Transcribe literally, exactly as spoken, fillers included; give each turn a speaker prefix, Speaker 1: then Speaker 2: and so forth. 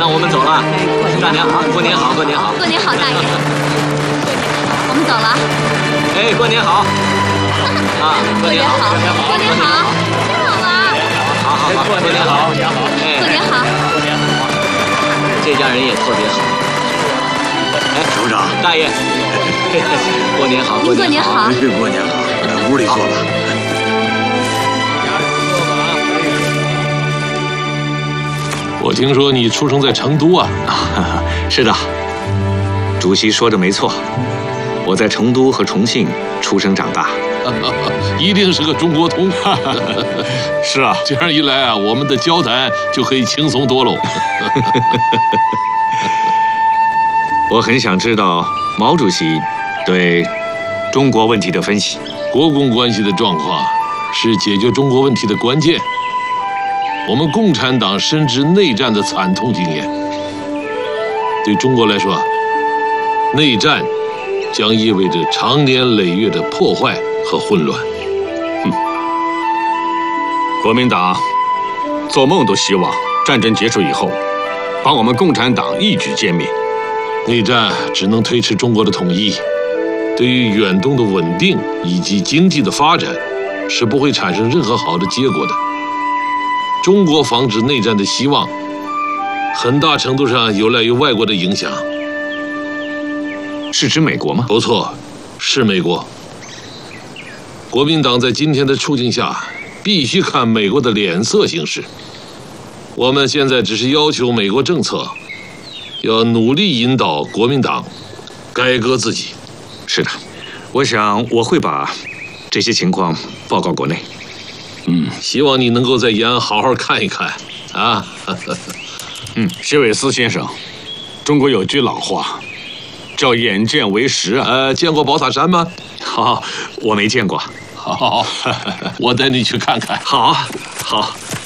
Speaker 1: 我们走了。大娘好，过年好，过年好，
Speaker 2: 过年好，大爷。我们走了。
Speaker 1: 哎，过年好。啊，过年好，
Speaker 2: 过年好，过年好，太好了。
Speaker 1: 好好好，过年好，过年好，
Speaker 2: 过年好，
Speaker 1: 过年好。这家人也特别好。哎，
Speaker 3: 首长，
Speaker 1: 大爷，过年好，
Speaker 2: 过年好，
Speaker 3: 过年好，屋里坐吧。
Speaker 4: 我听说你出生在成都啊？
Speaker 1: 是的，主席说的没错，我在成都和重庆出生长大。
Speaker 4: 一定是个中国通。
Speaker 3: 是啊，
Speaker 4: 这样一来啊，我们的交谈就可以轻松多喽。
Speaker 1: 我很想知道毛主席对中国问题的分析。
Speaker 4: 国共关系的状况是解决中国问题的关键。我们共产党深知内战的惨痛经验，对中国来说，内战将意味着长年累月的破坏和混乱。
Speaker 3: 哼，国民党做梦都希望战争结束以后，把我们共产党一举歼灭。
Speaker 4: 内战只能推迟中国的统一，对于远东的稳定以及经济的发展，是不会产生任何好的结果的。中国防止内战的希望，很大程度上有赖于外国的影响。
Speaker 1: 是指美国吗？
Speaker 4: 不错，是美国。国民党在今天的处境下，必须看美国的脸色行事。我们现在只是要求美国政策，要努力引导国民党改革自己。
Speaker 1: 是的，我想我会把这些情况报告国内。
Speaker 4: 嗯，希望你能够在延安好好看一看啊。
Speaker 3: 嗯，谢伟思先生，中国有句老话，叫眼见为实啊。
Speaker 4: 呃，见过宝塔山吗？
Speaker 1: 好，我没见过。
Speaker 4: 好，我带你去看看。
Speaker 1: 好，好。